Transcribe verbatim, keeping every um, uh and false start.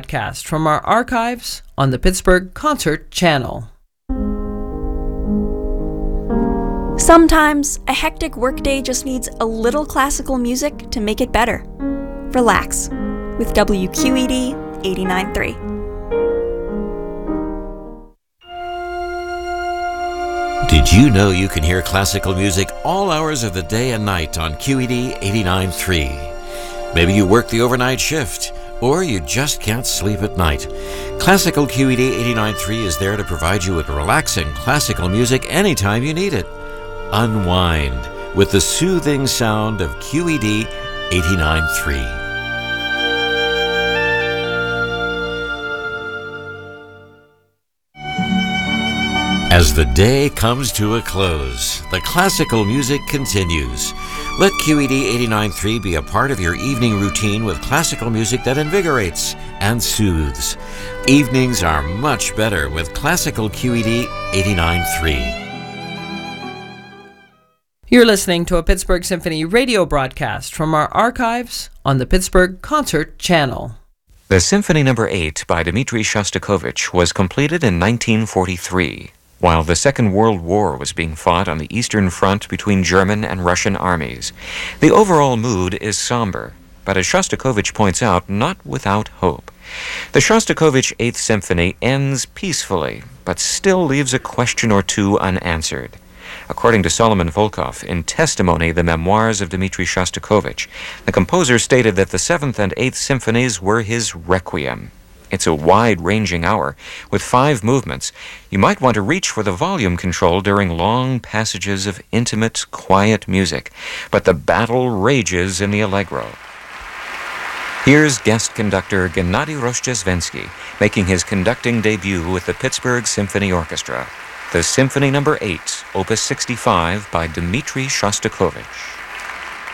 broadcast from our archives on the Pittsburgh Concert Channel. Sometimes a hectic workday just needs a little classical music to make it better. Relax with W Q E D eighty-nine point three. Did you know you can hear classical music all hours of the day and night on Q E D eighty-nine point three? Maybe you work the overnight shift, or you just can't sleep at night. Classical Q E D eighty-nine point three is there to provide you with relaxing classical music anytime you need it. Unwind with the soothing sound of Q E D eighty-nine point three. As the day comes to a close, the classical music continues. Let Q E D eighty-nine point three be a part of your evening routine with classical music that invigorates and soothes. Evenings are much better with classical Q E D eighty-nine point three. You're listening to a Pittsburgh Symphony radio broadcast from our archives on the Pittsburgh Concert Channel. The Symphony Number eight by Dmitri Shostakovich was completed in nineteen forty-three, while the Second World War was being fought on the Eastern Front between German and Russian armies. The overall mood is somber, but as Shostakovich points out, not without hope. The Shostakovich Eighth Symphony ends peacefully, but still leaves a question or two unanswered. According to Solomon Volkov, in Testimony, the Memoirs of Dmitri Shostakovich, the composer stated that the Seventh and Eighth Symphonies were his requiem. It's a wide-ranging hour with five movements. You might want to reach for the volume control during long passages of intimate, quiet music, but the battle rages in the Allegro. Here's guest conductor Gennady Rozhdestvensky making his conducting debut with the Pittsburgh Symphony Orchestra. The Symphony Number eight, Opus sixty-five by Dmitri Shostakovich.